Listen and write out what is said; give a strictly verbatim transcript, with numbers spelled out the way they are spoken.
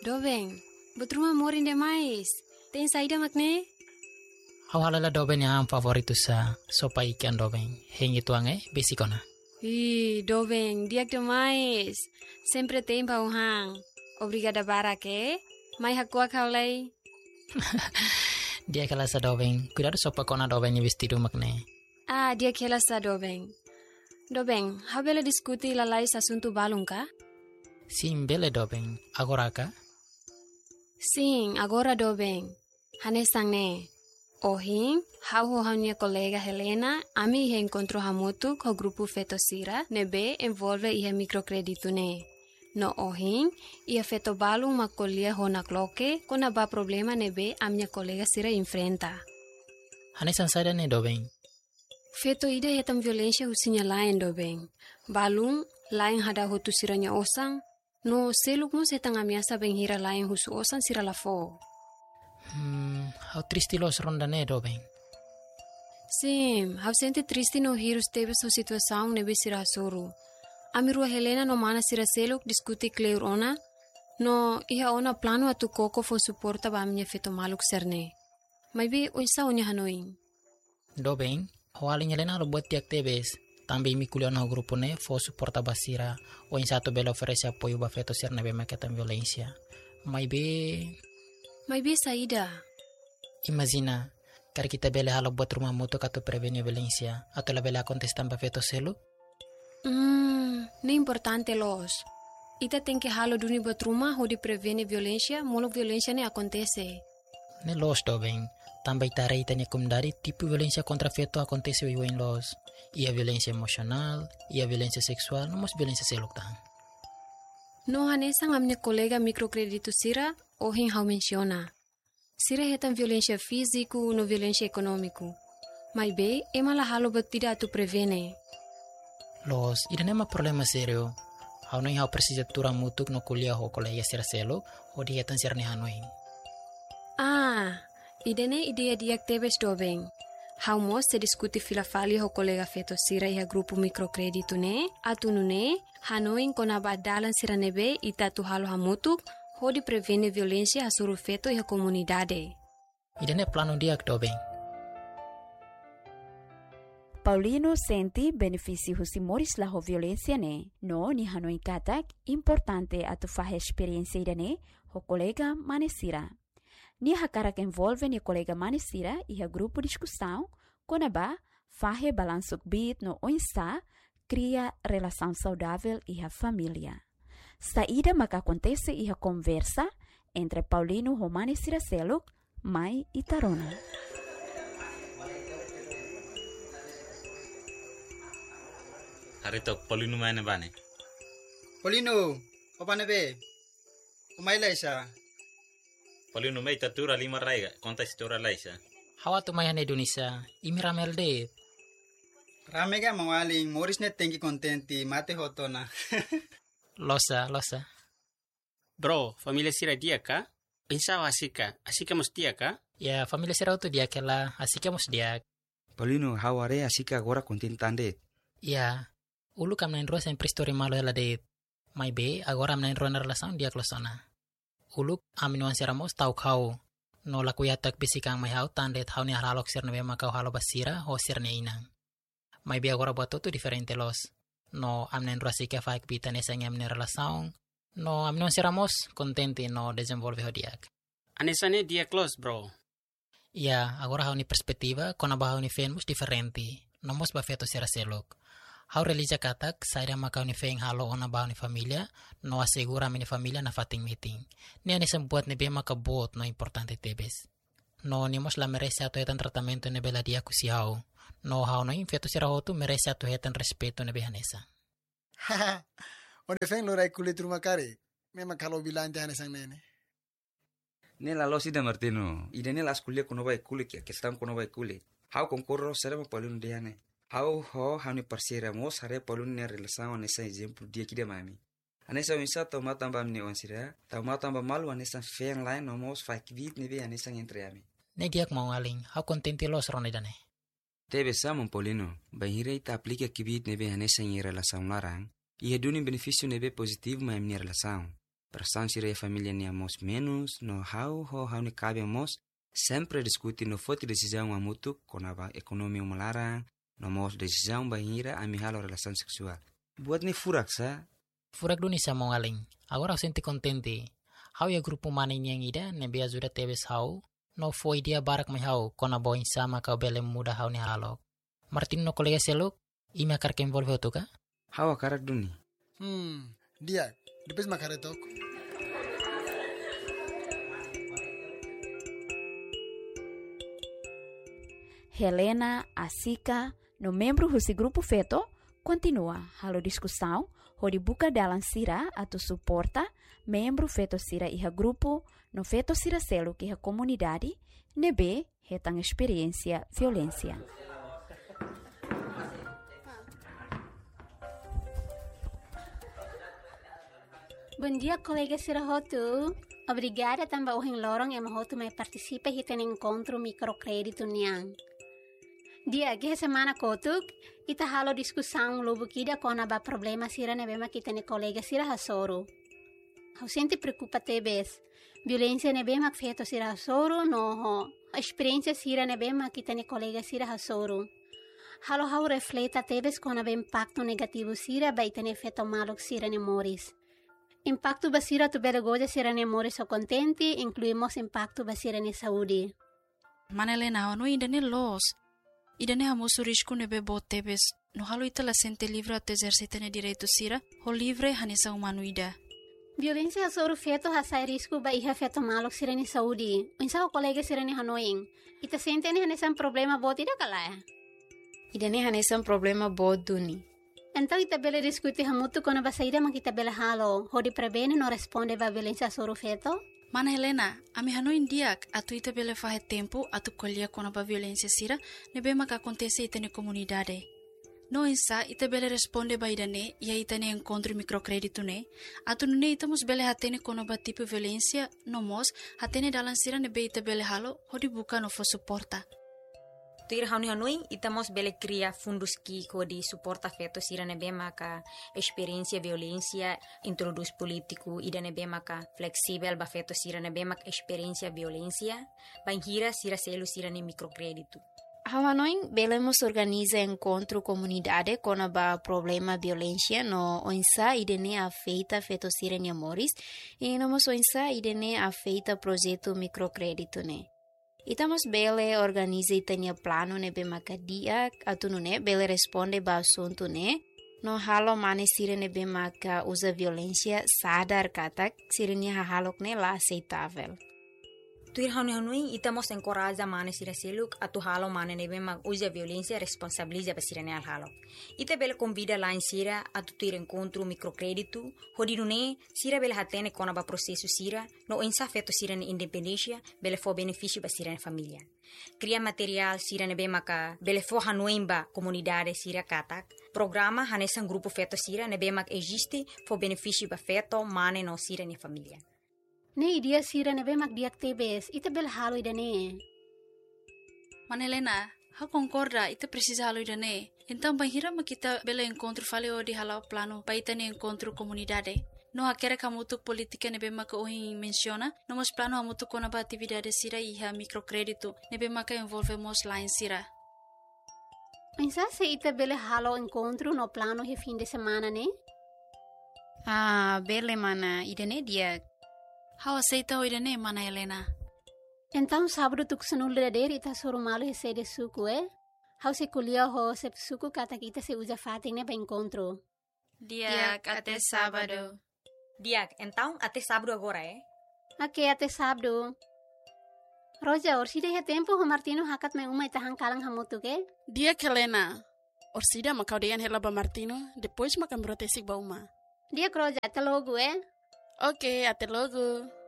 Dobeng, buat rumah morin demais. Tem saída makne? Hawalala Dobeng yang favoritu sa sopa ikan Dobeng. Hengi tuange besikona. Ih, Dobeng, dia demais. Sempre tem pauhang. Obrigada barake. Mai hakua kaulai. Dia kala sa Dobeng. Cuidado sopa kona Dobeng vestido makne. Ah, dia kela sa Dobeng. Dobeng, habela diskuti lalai asunto balung ka? Sim, bele Dobeng. Agora ka? Sim, agora Dobeng. Hanesang ne. Ohin, hau ho minha colega Helena, ami he encontrou hamutu com o grupo Fetosira, nebe envolve ihe microcredito ne. No ohin, ia feto balu uma colia ho na cloque, con aba problema nebe a minha colega Sira enfrenta. Hanesan sada ne Dobeng. Feto ida hetam violência husinya lain Dobeng. Balung, lain hada hutu siranya osang, no seluk mo setang amiasa benghira lain husu osan sira lafo. Hmm, how triste los ronda ne Dobeng. Sim, hau sente triste no hirus tebe so situação nebe sira soru. Amirua Helena no mana sira seluk diskuti kleur ona, no iha ona plano atu koko fo suporta ba minha feto maluk serne. Maybe oisa onya hanoin. Dobeng, hawalin Helena lo buat tiak tebes. Tambi mi kuliah no grupo ne fo suporta basira o insato belo oferece apoio ba feto ser nebe maketan violência. Maybe Maybe saída. Imagina, kar kita bele halo buat rumah mutu kato prevenir violência, atau la bele contestan ba feto selu? Hmm, ne importante los. Ita tem que halo duni buat rumah ho di prevene violência, molo violência ne acontece. Ne los Dobeng, também tare ita ne kumdari tipo violência contra feto acontece wiwa in los. Ia violência emocional, ia violência sexual, não mos violência seluk tan. No hanesang a minha colega microcredito Sira, ohin hau menciona. Sira hetam violência físico no violência econômico. Mas be, ema la halo batida atu prevene. Los, ida nema problema serio. Hau no hau precisa tura mutuk no kuliah ho colega sira selo, ho di hetan sirne hanoin. Ah, idene ideia diak tebes Dobeng. Hau mos se diskuti filafali ho colega feto Sira iha grupo microcredito ne, atu ne, hanoin kona badalan sira nebe ita tu halo hamutuk, ho di prevene violência asuru feto iha comunidade. Ida ne plano diak Dobeng. Paulino senti benefício husi moris la ho violência ne, no ni hanoin katak importante atu fahe experiência ida ne, ho colega manesira. Ni hakarak envolve ni colega manesira iha grupo discussão, konaba fahe balansuk bit no oinsa, cria relação saudável iha família. Saída maka acontece iha conversa entre Paulino ho manesira seluk, mai e Tarona. Harito Paulino mana bane? Paulino, apa nebe? Umay laisa. Paulino may tatura lima raiga, konta istora laisa. Hawa tu mayan Indonesia, imiramel de. Rame ka mawaling, moris net tengi kontenti, mate hotona. Losa, losa. Bro, familia Sira dia ka? Insa asika, asika mus dia ka? Ya, familia Sira tu dia kela, asika mus dia. Paulino, haware asika agora kontentande. Ya, ulu kam nain rosa en pristori malo ela de. Mai be, agora am nain roa na relação dia klosona. Uluk aminuan seramos tau kau. No la kuyatak bisikang may hau tandet hau ni haralok sir nebe makau halo basira ho sir ne inang. May bi agora buat tu diferente los. No amnen rasika faik bita nesang amnen relação. No aminuan seramos contente no desenvolve ho diak. Anesane dia close bro. Ya, agora hau ni perspektiva kona ba hau ni fenmus diferente. Nomos ba feto sira selok. Hau relija katak, saira makau ni feng halo ona bao ni familia, no asegura mi ni familia na fating meeting. Ni ani sembuat ni bema ka bot no importante tebes. No ni mos la merece ato hetan tratamento ni bela dia kusi hau. No hau no infeto sira hotu merece ato hetan respeto ni behanesa. Haha, one feng lorai kulit rumah kare. Memang kalau bilang jangan sang nene. Nela lo sida Martino, ida nela askulia kono bai kulit ya, kestam kono bai kulit. Hau konkurro serema Paulino diane. Hau ho hani parsira mos hare Paulino ne relação nessa exemplo dia que de mami. Anessa winsa toma tamba mne wansira, toma tamba malu anessa feng lain no mos fak vit ne be anessa entre ami. Ne diak mau aling, hau contente los ronde dane. Tebe samon Paulino, bahire ita aplica kibit ne be anessa em relação larang, e redune benefício ne be positivo ma em relação. Pressão sira e família nia mos menos, no how ho how ni cabe mos, sempre discutir no foto decisão a mutu, conaba economia melarang, no mos decisão bahira a mihalo relação sexual. Buat ni furak sa? Furak duni sa mong aling. Agora eu senti contente. How ya grupo mana yang ida, nebe ajuda tebes how, no foi dia barak mai how, kona boin sama kau bele muda how ni halok. Martin no kolega seluk, ime akar ke envolve tu ka? How akarak duni? Hmm, dia, depois makaretok. Helena, Asika, no membro desse grupo feto, continua a discussão, onde buka dalam sira atau suporta membro feto sira iha grupo, no feto sira selo que a comunidade, nebe hetang experiência violência. Bom dia, colega Sirahotu. Obrigada também ao lorong yang mahotu me participa e tem encontro microcrédito niang. Dia que semana kotuk ita halo discussão lobo kida kona ba problema sira ne bema kita ne colega sira hasoro. Hau sente preocupa tebes. Violência ne bema feto sira hasoro no ho. Experiência sira ne bema kita ne colega sira hasoro. Halo hau refleta tebes kona ba impacto negativo sira ba ita ne feto malok sira ne moris. Impacto basira tu bela goja sira ne moris o contenti, incluímos impacto basira ne saúde. Manelena, no ainda ne los. Ida ne hamoso risco nebe botebes, no halo ita la sente livre at exercita ne direito sira, ho livre hanesa humano ida. Violência sobre feto hasai risco ba iha feto malok sira ne saúde. Unsa o colega sira ne hanoing. Ita sente ne hanesa um problema bot ida kalaya. Ida ne hanesa um problema bot duni. Então ita bela discute hamutu kona ba saída ma kita bela halo, ho di prebene no responde ba violência sobre feto. Mana Helena, ami hano indiak, atu ita bele fahe tempo, atu kolia kona ba violência sira, nebe maka acontece ita ne comunidade. No insa, ita bele responde ba idane, ia ita ne encontro microcrédito ne, atu nune ita mus bele hatene kona ba tipo violência, no mos, hatene dalan sira nebe ita bele halo, hodi buka no fo suporta. Tuir hauni hanui, itamos bele cria fundos ki kodi suporta feto sira nebe maka experiência violência, introduz político ida nebe maka flexível ba feto sira nebe maka experiência violência, banhira sira selo sira ne microcrédito. Hanoi belemos organiza encontro comunidade com a problema violência no onsa idene afeita feto sira ne moris e no mos onsa idene afeita projeto microcrédito ne. Itamos bele organiza itania plano ne be makadia atunu ne bele responde ba assunto ne no halo mane sira ne be maka usa violência sadar katak sira ne halok ne la aceitável. Tuir hauni hanui itamos encoraja mane sira seluk atu halo mane ne be mak usa violência responsabiliza ba sira ne al halo. Ita bele convida lá em sira atu tuir encontro microcrédito hodinu ne sira bele hatene kona ba processo sira no ensa feto sira ne independência bele fo benefício ba sira ne família. Cria material sira ne be maka bele fo hanui ba comunidade sira katak. Programa hanesan grupo feto sira ne be mak existe fo benefício ba feto mane no sira ne família. Ne idia sira nebe mak diak tebes, ita bel halo idane. Manelena, ha concorda, ita precisa halo idane. Então banhira ma kita bela encontro fale o di halau plano pa ita ne encontro comunidade. No hakere kamutu politika nebe maka ohin menciona, nomos plano amutu kona ba atividade sira iha microcrédito, nebe maka envolvemos lá em sira. Pensa se ita bele halo encontro no plano he fim de semana ne? Ah, bele mana, idane diak. How aceita o idane, mana Helena? Então sábado tu kusanul dader ita soro malo hese de suku eh? How se kulia ho se suku kata kita se usa fating ne ba encontro. Diak, até sábado. Diak, então até sábado agora eh? Ok, até sábado. Roja, orsida he tempo ho Martino hakat me uma itahan kalang hamutu ke? Diak Helena. Orsida makau degan hela ba Martino, depois makan brotesik ba uma. Diak Roja, até logo eh? Ok, até logo.